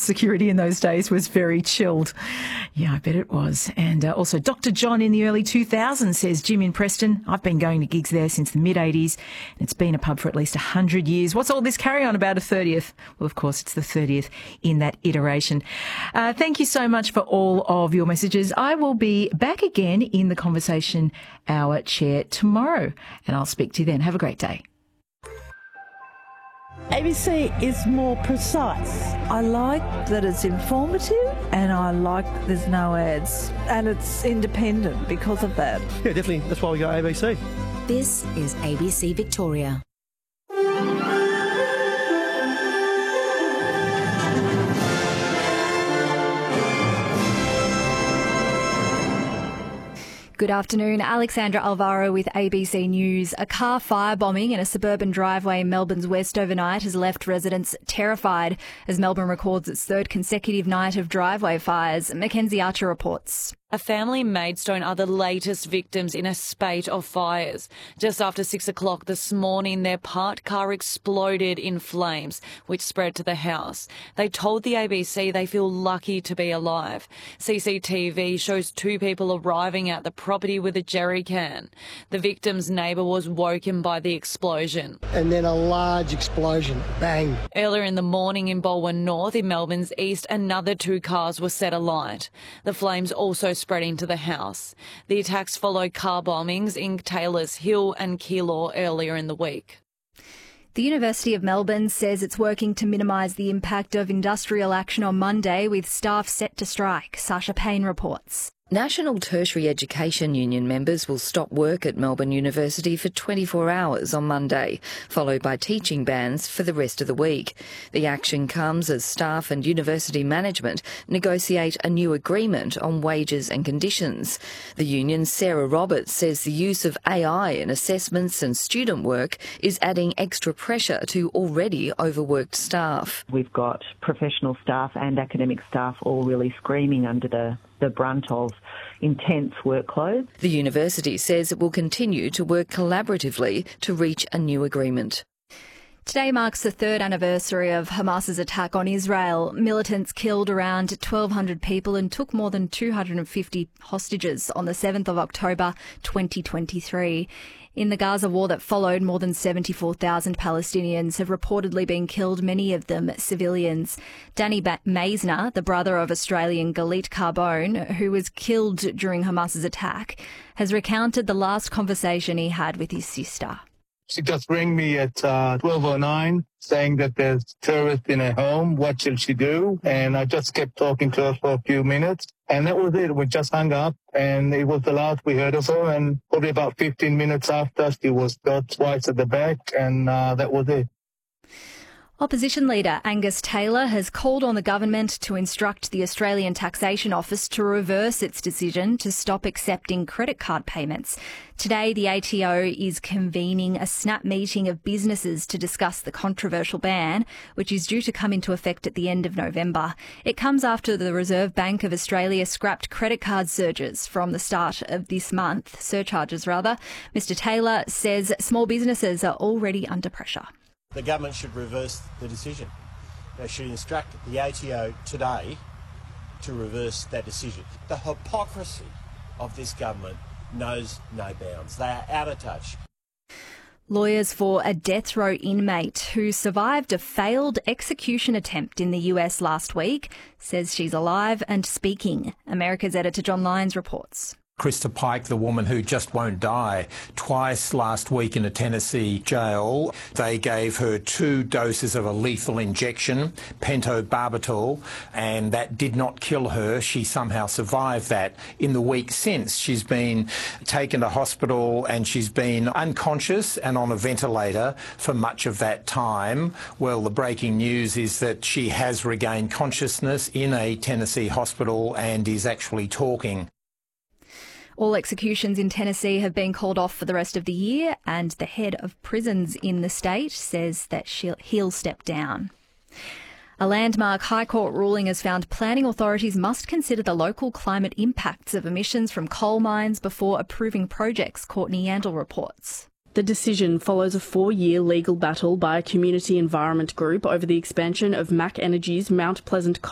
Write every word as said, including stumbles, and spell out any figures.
security in those days was very chilled. Yeah, I bet it was. And uh, also Doctor John in the early two thousands says, Jim in Preston, I've been going to gigs there since the mid-eighties and it's been a pub for at least one hundred years. What's all this carry on about a thirtieth? Well, of course, it's the thirtieth in that iteration. Uh, thank you so much for all of your messages. I will be back again in the Conversation Hour chair tomorrow and I'll speak to you then. Have a great day. A B C is more precise. I like that it's informative and I like there's no ads and it's independent because of that. Yeah, definitely. That's why we go A B C. This is A B C Victoria. Good afternoon. Alexandra Alvaro with A B C News. A car firebombing in a suburban driveway in Melbourne's west overnight has left residents terrified as Melbourne records its third consecutive night of driveway fires. Mackenzie Archer reports. A family in Maidstone are the latest victims in a spate of fires. Just after six o'clock this morning, their parked car exploded in flames, which spread to the house. They told the A B C they feel lucky to be alive. C C T V shows two people arriving at the property with a jerry can. The victim's neighbour was woken by the explosion. And then a large explosion. Bang. Earlier in the morning in Balwyn North, in Melbourne's east, another two cars were set alight. The flames also spreading to the house. The attacks followed car bombings in Taylors Hill and Keilor earlier in the week. The University of Melbourne says it's working to minimise the impact of industrial action on Monday with staff set to strike. Sasha Payne reports. National Tertiary Education Union members will stop work at Melbourne University for twenty-four hours on Monday, followed by teaching bans for the rest of the week. The action comes as staff and university management negotiate a new agreement on wages and conditions. The union's Sarah Roberts says the use of A I in assessments and student work is adding extra pressure to already overworked staff. We've got professional staff and academic staff all really screaming under the the brunt of intense workload. The university says it will continue to work collaboratively to reach a new agreement. Today marks the third anniversary of Hamas's attack on Israel. Militants killed around twelve hundred people and took more than two hundred fifty hostages on the seventh of October twenty twenty-three. In the Gaza war that followed, more than seventy-four thousand Palestinians have reportedly been killed, many of them civilians. Danny ba- Maisner, the brother of Australian Galit Carbone, who was killed during Hamas's attack, has recounted the last conversation he had with his sister. She just rang me at uh, twelve oh nine saying that there's terrorists in her home. What shall she do? And I just kept talking to her for a few minutes. And that was it. We just hung up and it was the last we heard of her. And probably about fifteen minutes after, she was shot twice at the back and uh, that was it. Opposition leader Angus Taylor has called on the government to instruct the Australian Taxation Office to reverse its decision to stop accepting credit card payments. Today, the A T O is convening a snap meeting of businesses to discuss the controversial ban, which is due to come into effect at the end of November. It comes after the Reserve Bank of Australia scrapped credit card surges from the start of this month, surcharges rather. Mister Taylor says small businesses are already under pressure. The government should reverse the decision. They should instruct the A T O today to reverse that decision. The hypocrisy of this government knows no bounds. They are out of touch. Lawyers for a death row inmate who survived a failed execution attempt in the U S last week says she's alive and speaking. America's editor John Lyons reports. Krista Pike, the woman who just won't die, twice last week in a Tennessee jail. They gave her two doses of a lethal injection, pentobarbital, and that did not kill her. She somehow survived that. In the week since, she's been taken to hospital and she's been unconscious and on a ventilator for much of that time. Well, the breaking news is that she has regained consciousness in a Tennessee hospital and is actually talking. All executions in Tennessee have been called off for the rest of the year, and the head of prisons in the state says that she'll, he'll step down. A landmark High Court ruling has found planning authorities must consider the local climate impacts of emissions from coal mines before approving projects, Courtney Yandel reports. The decision follows a four-year legal battle by a community environment group over the expansion of Mac Energy's Mount Pleasant